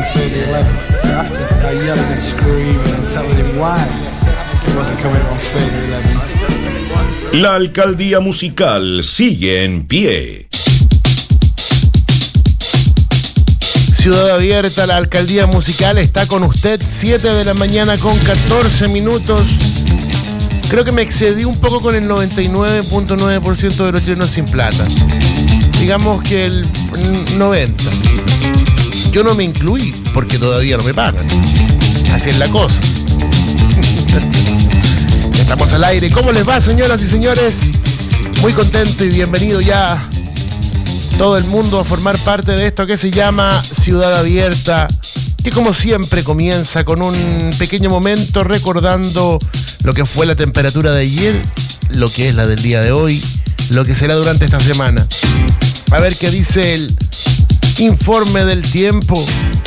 on 3011. So after yelling and screaming and telling him why he wasn't coming on 3011. La alcaldía musical sigue en pie. Ciudad Abierta, la alcaldía musical está con usted, 7 de la mañana con 14 minutos. Creo que me excedí un poco con el 99.9% de los chilenos sin plata. Digamos que el 90%. Yo no me incluí porque todavía no me pagan. Así es la cosa. Estamos al aire. ¿Cómo les va, señoras y señores? Muy contento y bienvenido ya todo el mundo a formar parte de esto que se llama Ciudad Abierta, que como siempre comienza con un pequeño momento recordando lo que fue la temperatura de ayer, lo que es la del día de hoy, lo que será durante esta semana. A ver qué dice el informe del tiempo.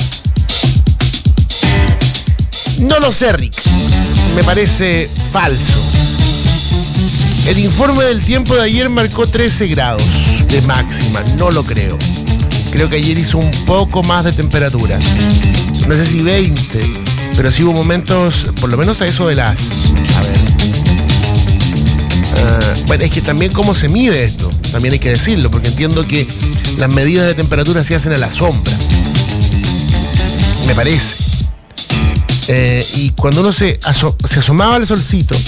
No lo sé, Rick. Me parece falso. El informe del tiempo de ayer marcó 13 grados de máxima. No lo creo. Creo que ayer hizo un poco más de temperatura. No sé si 20, pero sí hubo momentos, por lo menos a eso de las... A ver. Bueno, es que también cómo se mide esto, también hay que decirlo, porque entiendo que las medidas de temperatura se hacen a la sombra. Me parece. Y cuando uno se asomaba al solcito,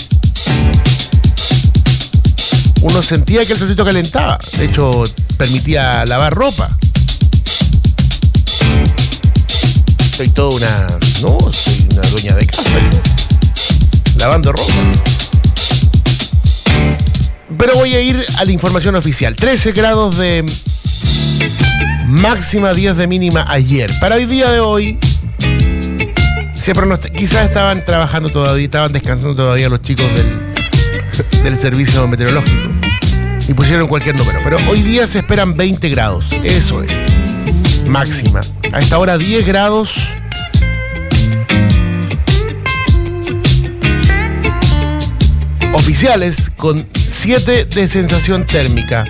uno sentía que el solcito calentaba. De hecho, permitía lavar ropa. Soy toda una... No, soy una dueña de casa. Lavando ropa. Pero voy a ir a la información oficial. 13 grados de máxima, 10 de mínima ayer. Para el día de hoy, quizás estaban trabajando todavía, estaban descansando todavía los chicos del servicio meteorológico y pusieron cualquier número. Pero hoy día se esperan 20 grados. Eso es. Máxima. A esta hora 10 grados. Oficiales con 7 de sensación térmica.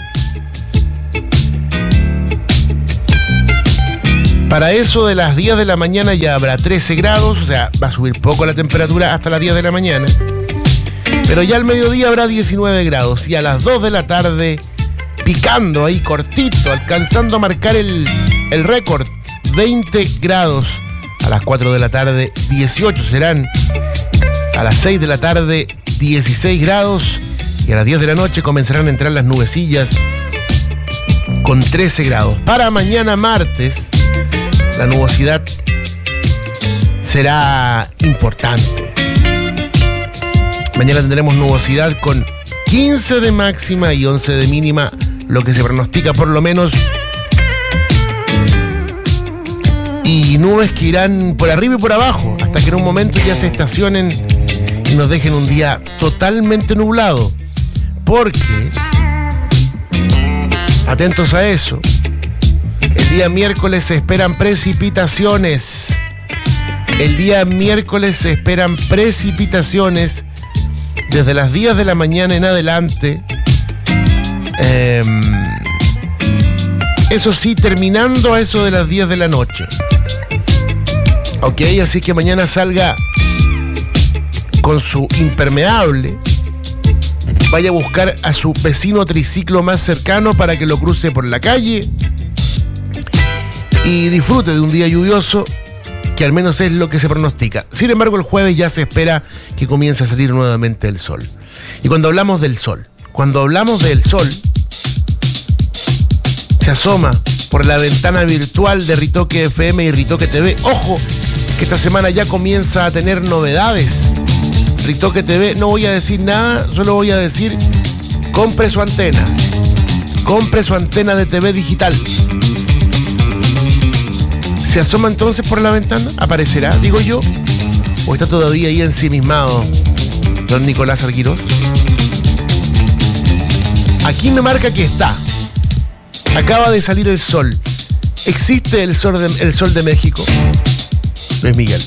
Para eso de las 10 de la mañana ya habrá 13 grados, o sea, va a subir poco la temperatura hasta las 10 de la mañana. Pero ya al mediodía habrá 19 grados y a las 2 de la tarde, picando ahí cortito, alcanzando a marcar el récord, 20 grados. A las 4 de la tarde, 18 serán. A las 6 de la tarde, 16 grados. Y a las 10 de la noche comenzarán a entrar las nubecillas con 13 grados. Para mañana martes, la nubosidad será importante. Mañana tendremos nubosidad con 15 de máxima y 11 de mínima, lo que se pronostica por lo menos. Y nubes que irán por arriba y por abajo, hasta que en un momento ya se estacionen y nos dejen un día totalmente nublado. Porque, atentos a eso, el día miércoles se esperan precipitaciones. El día miércoles se esperan precipitaciones desde las 10 de la mañana en adelante. Eso sí, terminando a eso de las 10 de la noche. Ok, así que mañana salga con su impermeable. Vaya a buscar a su vecino triciclo más cercano para que lo cruce por la calle y disfrute de un día lluvioso, que al menos es lo que se pronostica. Sin embargo, el jueves ya se espera que comience a salir nuevamente el sol. Y cuando hablamos del sol, se asoma por la ventana virtual de Ritoque FM y Ritoque TV. Ojo, que esta semana ya comienza a tener novedades. Ritoque TV, no voy a decir nada, solo voy a decir, compre su antena de TV digital. ¿Se asoma entonces por la ventana? ¿Aparecerá, digo yo? ¿O está todavía ahí ensimismado don Nicolás Arquirós? Aquí me marca que está. Acaba de salir el sol. ¿Existe el sol de México? Luis Miguel.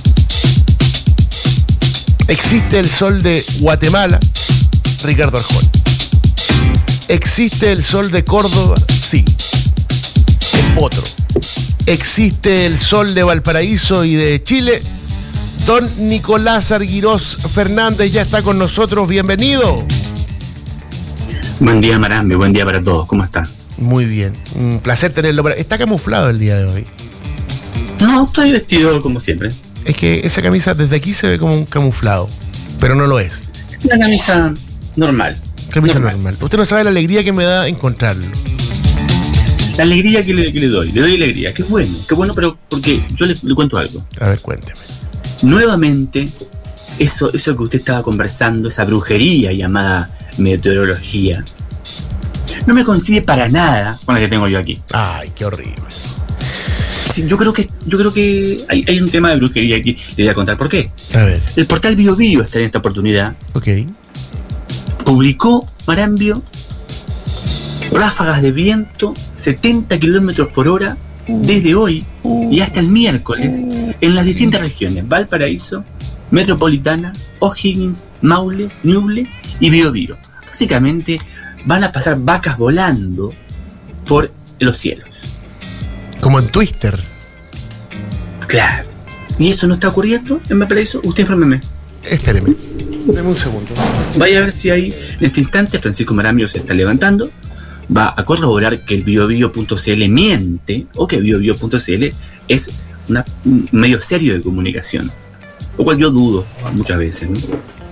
¿Existe el sol de Guatemala? Ricardo Arjona. ¿Existe el sol de Córdoba? Sí. El Potro. existe el sol de Valparaíso y de Chile. Don Nicolás Arguirós Fernández ya está con nosotros. Bienvenido. Buen día, Marambio. Buen día para todos. ¿Cómo están? Muy bien. Un placer tenerlo. ¿Está camuflado el día de hoy? No, estoy vestido como siempre. Es que esa camisa desde aquí se ve como un camuflado, pero no lo es. Una camisa normal. Camisa normal. Usted no sabe la alegría que me da encontrarlo. La alegría que le doy. Le doy alegría. Qué bueno, pero porque yo le cuento algo. A ver, cuénteme. Nuevamente, eso que usted estaba conversando, esa brujería llamada meteorología, no me coincide para nada con la que tengo yo aquí. Ay, qué horrible. Sí, yo creo que hay un tema de brujería aquí. Le voy a contar por qué. A ver. El portal BioBio está en esta oportunidad. Ok. Publicó, Marambio, ráfagas de viento 70 kilómetros por hora desde hoy y hasta el miércoles en las distintas regiones: Valparaíso, Metropolitana, O'Higgins, Maule, Ñuble y Biobío. Básicamente van a pasar vacas volando por los cielos. Como en Twister. Claro. ¿Y eso no está ocurriendo en Valparaíso? Usted infórmeme. Espéreme. Deme un segundo. Vaya a ver si ahí, en este instante, Francisco Marambio se está levantando. Va a corroborar que el biobio.cl miente o que biobio.cl es un medio serio de comunicación. Lo cual yo dudo muchas veces, ¿no?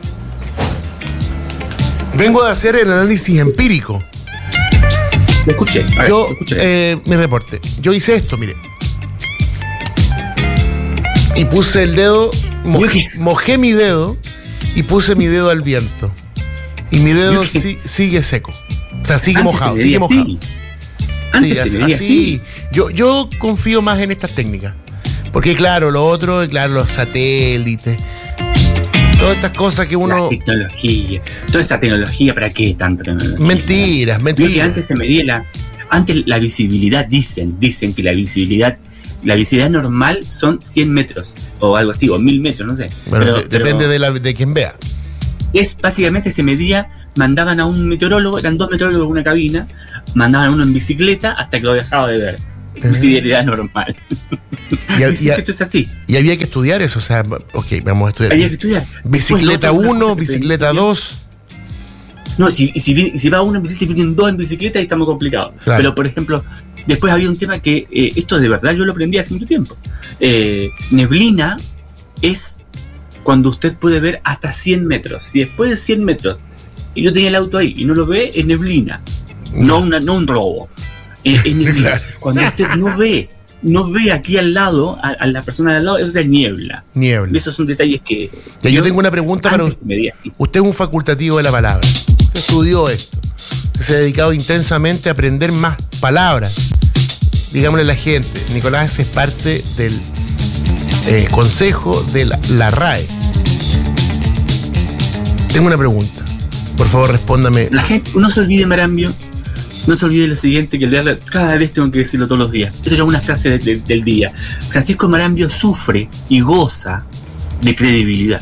Vengo a hacer el análisis empírico. Lo escuché. Yo, mi reporte. Yo hice esto, mire. Y puse el dedo, mojé mi dedo y puse mi dedo al viento. Y mi dedo sigue seco. O sea, sigue mojado, sigue mojado. Antes se veía así. Yo confío más en estas técnicas. Porque claro, lo otro, claro, los satélites, todas estas cosas que uno... La tecnología. Toda esa tecnología, ¿para qué tanta tecnología? Mentiras. Que antes se medía antes la visibilidad, dicen que la visibilidad normal son 100 metros, o algo así, o 1000 metros, no sé. Bueno, depende de quien vea. Básicamente se medía, mandaban a un meteorólogo, eran 2 meteorólogos en una cabina, mandaban a uno en bicicleta hasta que lo dejaba de ver. Visibilidad normal. Que esto es así. Y había que estudiar eso, o sea, ok, vamos a estudiar. Había que estudiar. Bicicleta 1, bicicleta 2. No, si va uno en bicicleta y vienen 2 en bicicleta, ahí estamos complicados. Claro. Pero, por ejemplo, después había un tema que, esto de verdad yo lo aprendí hace mucho tiempo. Neblina es cuando usted puede ver hasta 100 metros. Si después de 100 metros, y yo tenía el auto ahí y no lo ve, es neblina. No un robo. Es neblina. Claro. Cuando usted no ve aquí al lado, a la persona de al lado, eso es niebla. Niebla. Esos son detalles que... Yo tengo una pregunta para usted. Usted es un facultativo de la palabra. Usted estudió esto. Usted se ha dedicado intensamente a aprender más palabras. Digámosle a la gente, Nicolás es parte del consejo de la RAE. Tengo una pregunta. Por favor, respóndame. La gente, no se olvide, Marambio. No se olvide lo siguiente, que cada vez tengo que decirlo todos los días. Esto es una frase del día. Francisco Marambio sufre y goza de credibilidad.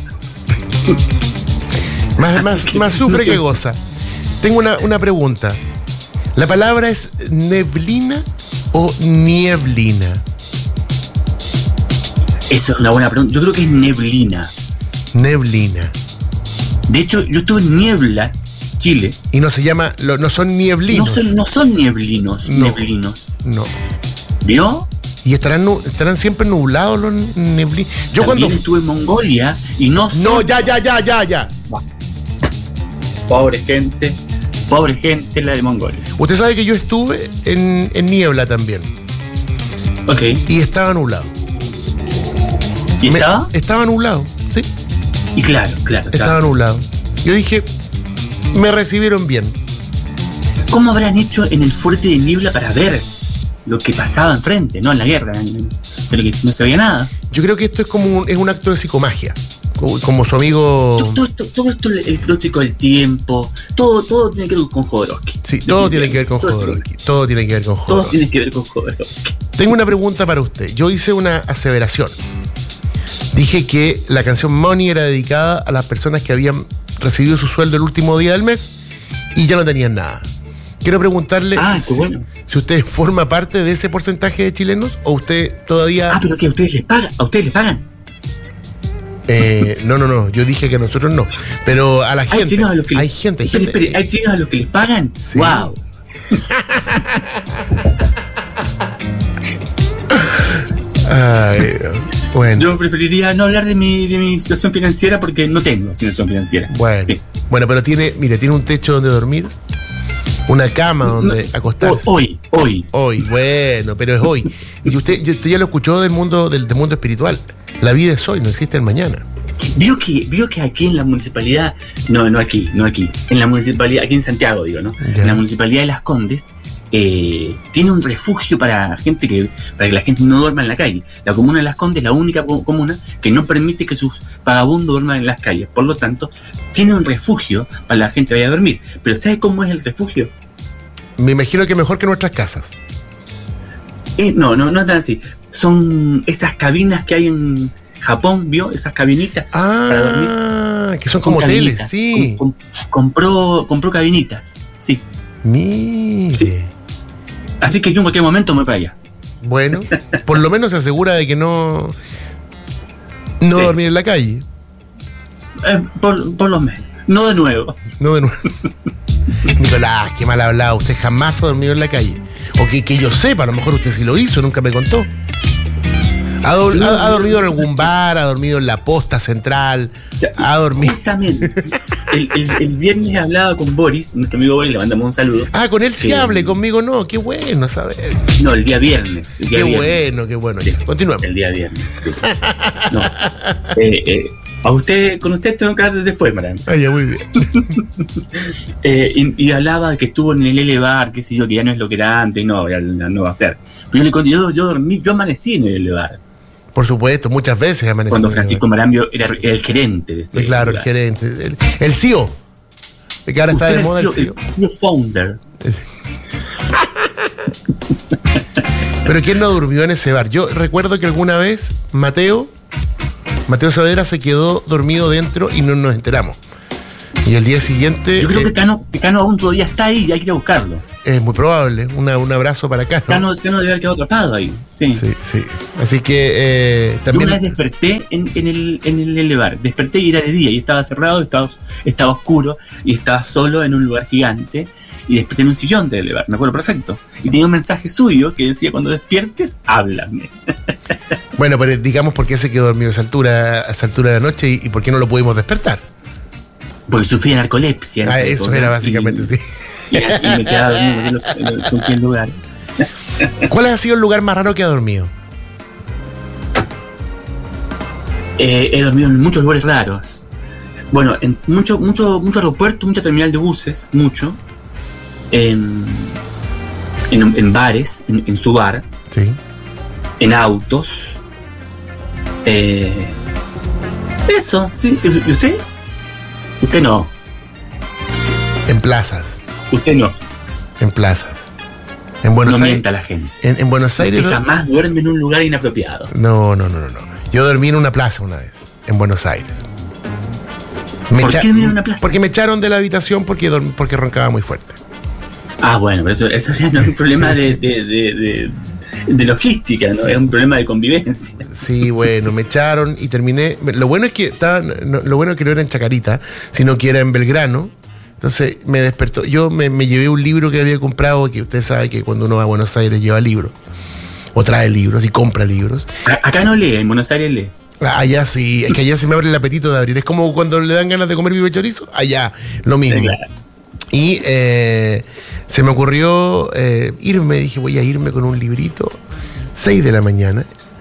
más sufre que goza. Tengo una pregunta. ¿La palabra es neblina o nieblina? Eso es una buena pregunta. Yo creo que es neblina. Neblina. De hecho, yo estuve en Niebla, Chile. Y no se llama, no son nieblinos. No son nieblinos. No. Neblinos. No. ¿Vio? ¿Y estarán siempre nublados los neblinos? Yo también estuve en Mongolia y no son... No, ya. Pobre gente la de Mongolia. Usted sabe que yo estuve en Niebla también. Ok. Y estaba nublado. ¿Y estaba? Estaba nublado, sí. Y claro. Estaba nublado. Yo dije, me recibieron bien. ¿Cómo habrán hecho en el fuerte de Niebla para ver lo que pasaba enfrente? No en la guerra, pero que no se veía nada. Yo creo que esto es un acto de psicomagia. Como su amigo... Todo esto, el pronóstico del tiempo, todo tiene que ver con Jodorowsky. Sí, todo tiene que ver con Jodorowsky. Todo tiene que ver con Jodorowsky. Tengo una pregunta para usted. Yo hice una aseveración. Dije que la canción Money era dedicada a las personas que habían recibido su sueldo el último día del mes y ya no tenían nada. quiero preguntarle bueno. si usted forma parte de ese porcentaje de chilenos o usted todavía... pero que a ustedes les pagan. No, yo dije que a nosotros no, pero a la gente. Hay gente. Espere, ¿hay chilenos a los que les pagan? Sí. ¡Wow! Ay, bueno. Yo preferiría no hablar de mi situación financiera porque no tengo situación financiera. Bueno, pero tiene un techo donde dormir, una cama donde acostarse. Hoy. Bueno, pero es hoy. Y usted ya lo escuchó del mundo espiritual. La vida es hoy, no existe el mañana. Vio que aquí en la municipalidad, no aquí, en la municipalidad, aquí en Santiago digo, ¿no? Ya. En la municipalidad de Las Condes, tiene un refugio para que la gente no duerma en la calle. La comuna de Las Condes es la única comuna que no permite que sus vagabundos duerman en las calles. Por lo tanto, tiene un refugio para que la gente vaya a dormir. Pero ¿sabe cómo es el refugio? Me imagino que mejor que nuestras casas. No es tan así. Son esas cabinas que hay en Japón, ¿vio? Esas cabinitas para dormir. Que son como hoteles, sí. Compró cabinitas, sí. Mire. Sí. Así que yo en cualquier momento me voy para allá. Bueno, por lo menos se asegura de que no dormir en la calle. Por lo menos. No de nuevo. Nicolás, qué mal hablado. Usted jamás ha dormido en la calle. O que yo sepa, a lo mejor usted sí lo hizo, nunca me contó. Ha dormido en algún bar, ha dormido en la posta central, ha dormido... Justamente, el viernes hablaba con Boris, nuestro amigo Boris, le mandamos un saludo. Con él sí hable, conmigo no, qué bueno saber. No, el día viernes. Qué bueno. Sí, continuemos. El día viernes. Sí. No. Con usted tengo que hablar después, Marán. Ya, muy bien. Y hablaba de que estuvo en el Elevar, qué sé yo, que ya no es lo que era antes, ya no va a ser. Pero yo le conté, yo amanecí en el Elevar. Por supuesto, muchas veces amanecí. Cuando Francisco Marambio era el gerente de ese claro, lugar. El gerente. El CEO. Que ahora está de moda el CEO. El CEO founder. Pero ¿quién no durmió en ese bar? Yo recuerdo que alguna vez Mateo Saavedra se quedó dormido dentro y no nos enteramos. Y el día siguiente... Yo creo que Cano aún todavía está ahí y hay que ir a buscarlo. Es muy probable. Un abrazo para Cano. Cano debe haber quedado atrapado ahí. Sí. Así que también... Yo una vez desperté en el Elevar. Desperté y era de día y estaba cerrado, estaba oscuro y estaba solo en un lugar gigante. Y desperté en un sillón del Elevar, me acuerdo perfecto. Y tenía un mensaje suyo que decía: cuando despiertes, háblame. Bueno, pero digamos por qué se quedó dormido a esa altura de la noche y por qué no lo pudimos despertar. Porque sufría de narcolepsia. Eso era básicamente, sí. Y me quedaba dormido en cualquier lugar. ¿Cuál ha sido el lugar más raro que ha dormido? He dormido en muchos lugares raros. Bueno, en mucho aeropuerto, mucha terminal de buses, mucho. En bares, en su bar. Sí. En autos. Eso, sí. ¿Y usted? Usted no. En plazas. Usted no. En plazas. En Buenos Aires. No mienta la gente. En Buenos Aires. Usted jamás duerme en un lugar inapropiado. No. Yo dormí en una plaza una vez, en Buenos Aires. ¿Por qué dormí en una plaza? Porque me echaron de la habitación porque roncaba muy fuerte. Bueno, pero eso ya no es un problema de logística, ¿no? Es un problema de convivencia. Sí, bueno, me echaron y terminé. Lo bueno es que no era en Chacarita, sino que era en Belgrano. Entonces me despertó. Yo me llevé un libro que había comprado, que usted sabe que cuando uno va a Buenos Aires lleva libros. O trae libros y compra libros. Acá no lee, en Buenos Aires lee. Allá sí, es que allá se me abre el apetito de abrir. Es como cuando le dan ganas de comer vive chorizo. Allá, lo mismo. Sí, claro. Y se me ocurrió dije, voy a irme con un librito, 6 de la mañana,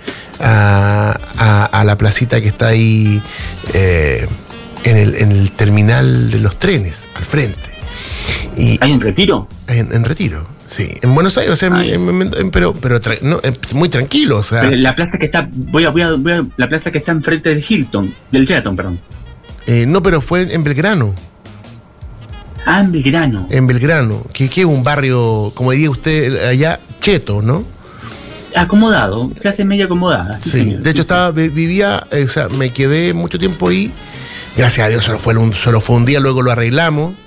a la placita que está ahí en el terminal de los trenes, al frente. ¿Hay en Retiro? En Retiro, sí. En Buenos Aires, o sea, pero muy tranquilo, o sea. Pero la plaza que está, la plaza que está enfrente del Hilton, del Sheraton, perdón. No, pero fue en Belgrano. En Belgrano. En Belgrano, que es un barrio, como diría usted, allá, cheto, ¿no? Acomodado, se hace medio acomodada. Sí, señor. De hecho vivía, o sea, me quedé mucho tiempo ahí. Gracias a Dios solo fue un día, luego lo arreglamos.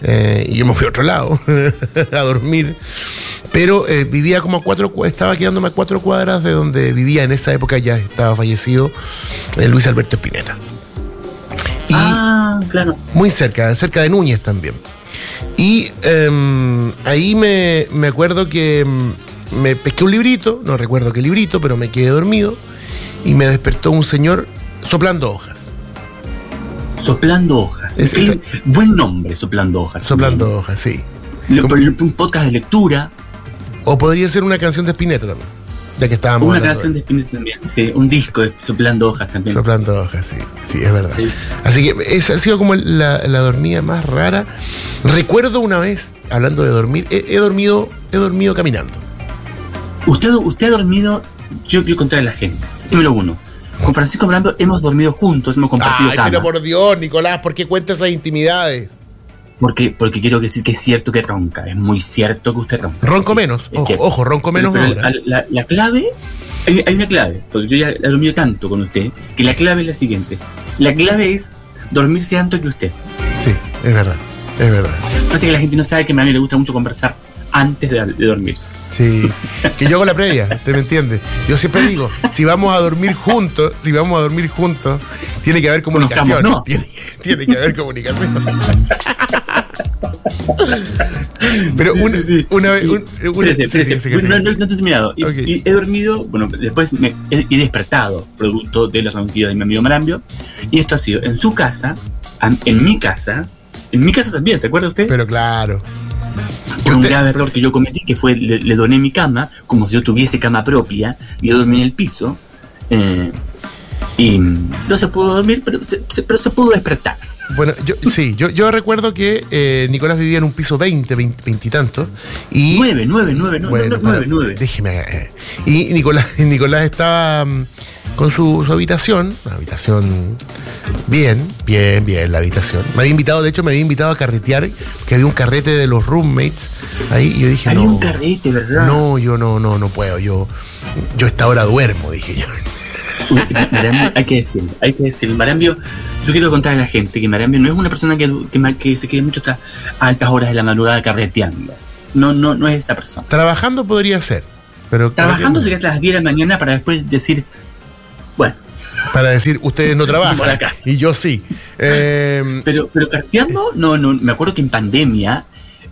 y yo me fui a otro lado a dormir, pero vivía como estaba quedándome a 4 cuadras de donde vivía en esa época, ya estaba fallecido Luis Alberto Spinetta. Y claro. Muy cerca de Núñez también. Y ahí me acuerdo que me pesqué un librito, no recuerdo qué librito, pero me quedé dormido y me despertó un señor soplando hojas. Soplando hojas. Buen nombre, Soplando hojas. Soplando hojas, sí. Un podcast de lectura. O podría ser una canción de Spinetta también, ya que estábamos una canción de Spinetta también, sí. Un disco de Soplando hojas también. Soplando hojas, sí, es verdad. Sí. Así que esa ha sido como la dormida más rara. Recuerdo una vez, hablando de dormir, he dormido caminando. Usted ha dormido, yo quiero contar a la gente. Número 1. Con Francisco Marambio hemos dormido juntos, hemos compartido cama. Pero por Dios, Nicolás, ¿por qué cuenta esas intimidades? Porque quiero decir que es cierto que ronca. Es muy cierto que usted ronca. Ronco sí, menos. Ojo, ronco menos pero ahora. La clave, hay una clave, porque yo ya he dormido tanto con usted, que la clave es la siguiente. La clave es dormirse antes que usted. Sí, es verdad. Pasa que la gente no sabe que a mí le gusta mucho conversar antes de dormirse. Sí, que yo hago la previa, ¿te me entiendes? Yo siempre digo, si vamos a dormir juntos, tiene que haber comunicación. ¿No? Tiene que haber comunicación. Pero una vez... No he terminado. Okay. Y he dormido, bueno, después he despertado, producto de la ronquida de mi amigo Marambio, y esto ha sido en su casa, en mi casa también, ¿se acuerda usted? Pero claro. Por un grave error que yo cometí, que fue, le doné mi cama, como si yo tuviese cama propia, y yo dormí en el piso, y no se pudo dormir, pero se pudo despertar. Bueno, yo recuerdo que Nicolás vivía en un piso 20 y tanto. Y 9. Déjeme. Y Nicolás estaba con su habitación, una habitación bien la habitación. Me había invitado a carretear, que había un carrete de los roommates ahí, y yo dije, había un carrete, ¿verdad? No, yo no puedo, yo a esta hora duermo, dije yo. Marambio, hay que decir, Marambio, yo quiero contar a la gente que Marambio no es una persona que se quede mucho hasta altas horas de la madrugada carreteando. No es esa persona. Trabajando podría ser, pero trabajando sería hasta las 10 de la mañana para después decir, bueno, para decir, ustedes no trabajan y yo sí. Pero carteando, no, me acuerdo que en pandemia,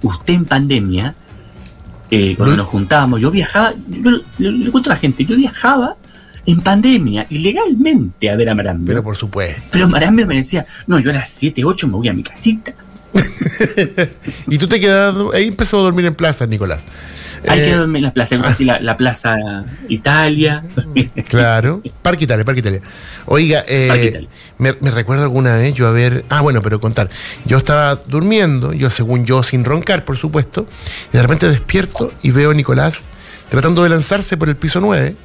cuando nos juntábamos, yo viajaba, yo le cuento a la gente, yo viajaba en pandemia, ilegalmente, a ver a Marambio. Pero por supuesto. Pero Marambio me decía, no, yo a las 7, 8 me voy a mi casita. Y tú te quedas, ahí empezó a dormir en plaza, Nicolás. Hay que dormir en las plazas, así la Plaza Italia. Claro, Parque Italia. Oiga, me recuerdo alguna vez pero contar. Yo estaba durmiendo, según yo, sin roncar, por supuesto, y de repente despierto y veo a Nicolás tratando de lanzarse por el piso 9.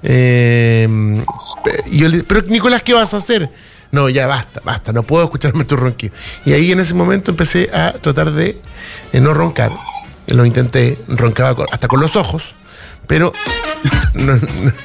Y yo le digo, pero Nicolás, ¿qué vas a hacer? No, ya basta, no puedo escucharme tu ronquido. Y ahí en ese momento empecé a tratar de no roncar. Lo intenté, roncaba hasta con los ojos, pero no.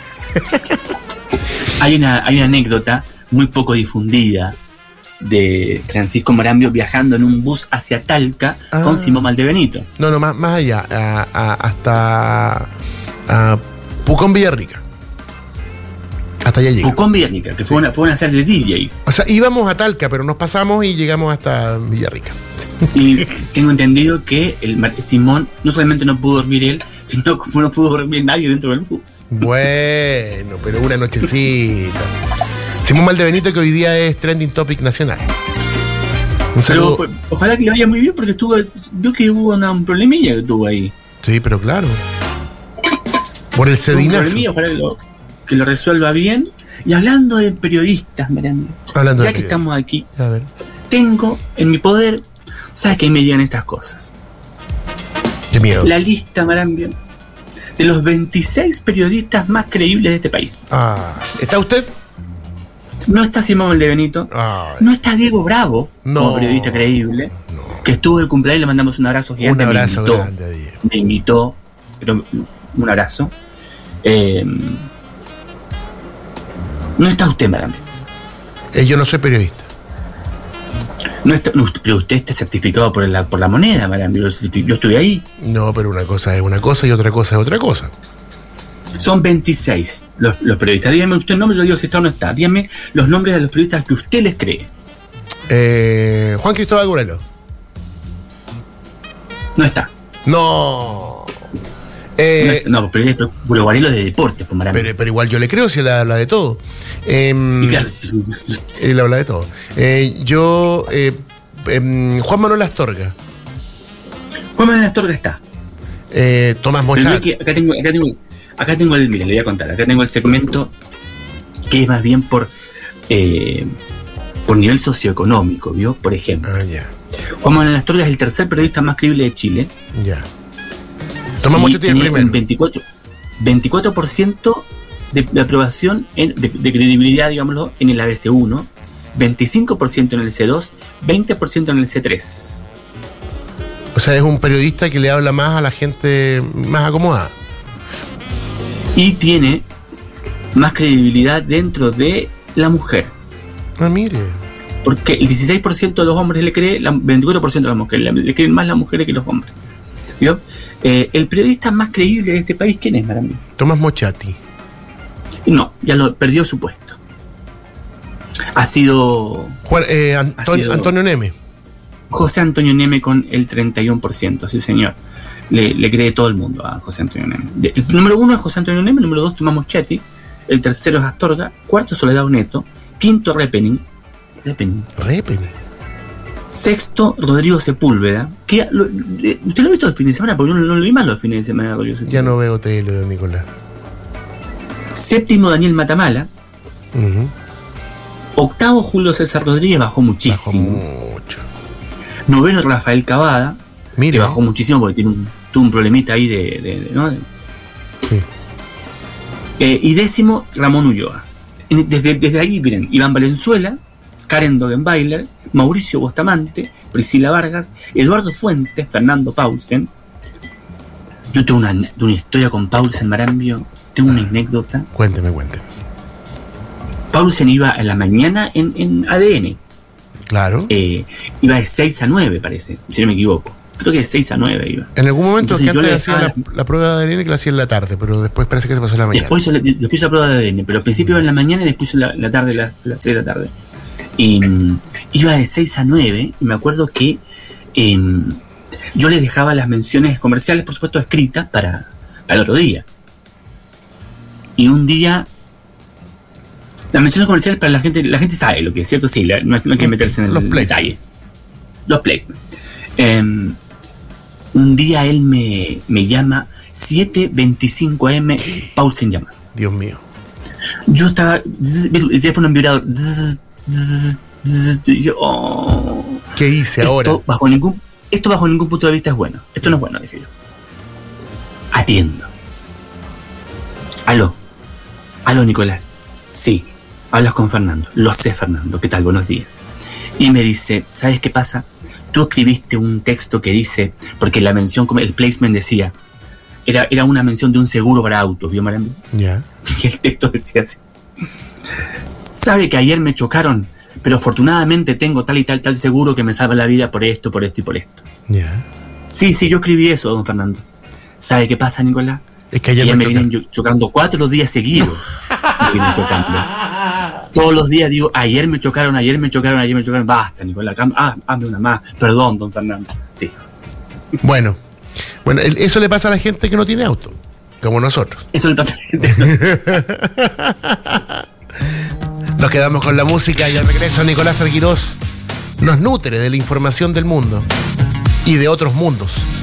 Hay una anécdota muy poco difundida de Francisco Marambio viajando en un bus hacia Talca con Simón Valdebenito. No, más allá, hasta Pucón, Villarrica. Hasta allá llegamos. Pucón, Villarrica, que fue una serie de DJs. O sea, íbamos a Talca, pero nos pasamos y llegamos hasta Villarrica. Y tengo entendido que Simón no solamente no pudo dormir él, sino como no pudo dormir nadie dentro del bus. Bueno, pero una nochecita. Simón Valdebenito, que hoy día es trending topic nacional. Un saludo. Pero ojalá que le vaya muy bien, porque vio que hubo un problemilla que tuvo ahí. Sí, pero claro. Por el sedinazo. Ojalá que lo resuelva bien. Y hablando de periodistas, Marambio, ya que estamos aquí, tengo en mi poder, ¿sabes que ahí me llegan estas cosas? Qué miedo. La lista, Marambio, de los 26 periodistas más creíbles de este país. ¿Está usted? No está Simón Valdebenito. No está Diego Bravo, como periodista creíble, que estuvo de cumpleaños y le mandamos un abrazo gigante. Un abrazo grande a Diego. Me invitó, pero un abrazo. No está usted, Marambio. Yo no soy periodista. No está, no, pero usted está certificado por la moneda, Marambio. Yo estuve ahí. No, pero una cosa es una cosa y otra cosa es otra cosa. Son 26 los periodistas. Dígame usted el nombre, yo digo si está o no está. Dígame los nombres de los periodistas que usted les cree. Juan Cristóbal Gurelo. No está. No. No, pero Gurelo de deportes, pues, Marambio. Pero igual yo le creo si él habla de todo. Y claro, él habla de todo. Juan Manuel Astorga. Juan Manuel Astorga está. Tomás Mochat. Acá tengo el, miren, le voy a contar. Acá tengo el segmento que es más bien por nivel socioeconómico, ¿vio? Por ejemplo. Ya. Juan Manuel Astorga es el tercer periodista más creíble de Chile. Ya. Tomás Mochat tiene el primero. 24% de aprobación, de credibilidad, digámoslo, en el ABC1, 25% en el C2, 20% en el C3. O sea, es un periodista que le habla más a la gente más acomodada. Y tiene más credibilidad dentro de la mujer. Ah, mire. Porque el 16% de los hombres le cree, el 24% de las mujeres le creen más las mujeres que los hombres. ¿Vio? El periodista más creíble de este país, ¿quién es, Marambio? Tomás Mochati. No, ya lo perdió su puesto. Ha sido... Antonio Neme. José Antonio Neme con el 31%, sí señor. Le cree todo el mundo a José Antonio Neme. El número 1 es José Antonio Neme, el número 2 Tomás Mochetti, el tercero es Astorga, cuarto Soledad Neto, quinto Repening. Sexto Rodrigo Sepúlveda, que ¿usted lo ha visto el fin de semana? Porque yo no lo vi más los fines de semana. Ya no veo tele, don Nicolás. Séptimo Daniel Matamala. Uh-huh. Octavo Julio César Rodríguez, bajó muchísimo. Bajó mucho. Noveno Rafael Cavada. Mira. Que bajó muchísimo porque tuvo un problemita ahí ¿no? Sí. Y décimo Ramón Ulloa. Desde ahí miren, Iván Valenzuela, Karen Dogenbailer, Mauricio Bustamante, Priscila Vargas, Eduardo Fuentes, Fernando Paulsen. Yo tengo una historia con Paulsen, Marambio. Tengo una anécdota. Cuénteme. Paulsen iba en la mañana en ADN. Claro. Iba de 6 a 9, parece, si no me equivoco. Creo que de 6 a 9 iba. En algún momento Entonces, que antes hacía la prueba de ADN que la hacía en la tarde, pero después parece que se pasó en la mañana. Después hizo la prueba de ADN, pero al principio iba en la mañana y después en la tarde, las 6 de la tarde. Y iba de 6 a 9, y me acuerdo que yo les dejaba las menciones comerciales, por supuesto, escritas para el otro día. Y un día, las menciones comerciales para la gente sabe lo que es, ¿cierto? Sí, no hay que meterse en el detalle. Los placements. Un día él me llama 7:25 AM, Paulsen llama. Dios mío. Yo estaba, el teléfono en vibrador. Yo, ¿qué hice ahora? Esto bajo ningún punto de vista es bueno. Esto no es bueno, dije yo. Atiendo. Aló, Nicolás. Sí, hablas con Fernando. Lo sé, Fernando. ¿Qué tal? Buenos días. Y me dice, ¿sabes qué pasa? Tú escribiste un texto que dice, porque la mención, el placement decía, era una mención de un seguro para autos, ¿vio, Marambio? Ya. Y el texto decía así. Sabe que ayer me chocaron, pero afortunadamente tengo tal y tal seguro que me salva la vida por esto y por esto. Ya. Sí, yo escribí eso, don Fernando. ¿Sabe qué pasa, Nicolás? Es que ayer me vienen chocando 4 días seguidos. Me vienen chocando. Todos los días digo, ayer me chocaron. Basta, Nicolás, hazme una más. Perdón, don Fernando. Sí. Bueno, eso le pasa a la gente que no tiene auto, como nosotros. Eso le pasa a la gente. Nos quedamos con la música y al regreso Nicolás Arguirós nos nutre de la información del mundo y de otros mundos.